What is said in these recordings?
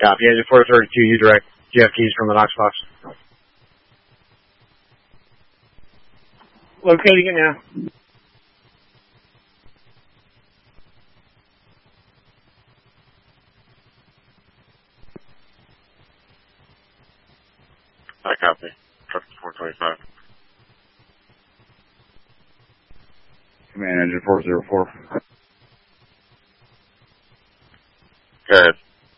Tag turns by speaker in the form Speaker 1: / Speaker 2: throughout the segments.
Speaker 1: Copy. Engine 432, you direct. Do you have keys from the Knox box? Locating it now.
Speaker 2: I copy. Truck 425.
Speaker 3: Command Engine 404.
Speaker 2: Go ahead.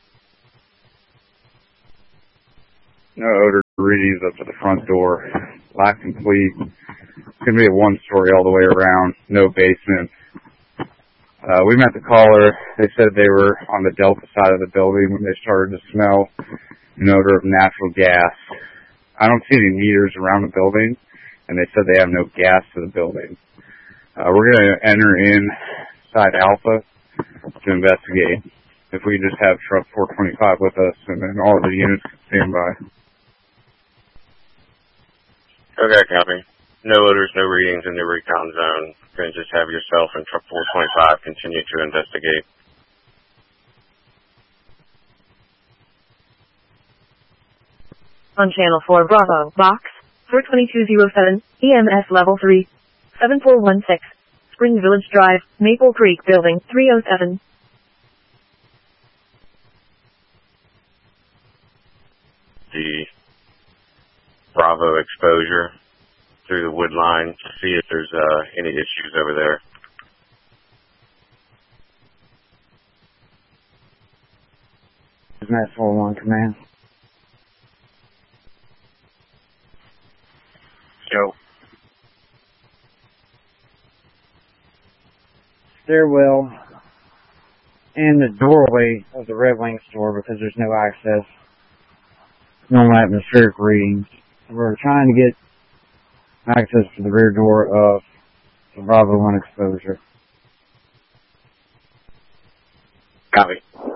Speaker 3: No odor readings up to the front door. Lock complete. It's going to be a one-story all the way around. No basement. We met the caller. They said they were on the Delta side of the building when they started to smell an odor of natural gas. I don't see any meters around the building, and they said they have no gas to the building. We're going to enter inside Alpha to investigate. If we just have truck 425 with us, and then all the units can stand by.
Speaker 2: Okay, copy. No odors, no readings in the recon zone. Going to just have yourself and truck 425 continue to investigate.
Speaker 4: On Channel 4 Bravo, Box 42207, EMS Level 3, 7416, Spring Village Drive, Maple Creek Building 307.
Speaker 2: The Bravo exposure through the wood line to see if there's any issues over there.
Speaker 5: Net 41 command.
Speaker 1: Go.
Speaker 5: Stairwell and the doorway of the Red Wing store because there's no access. Normal atmospheric readings. We're trying to get access to the rear door of the Bravo 1 exposure.
Speaker 1: Copy.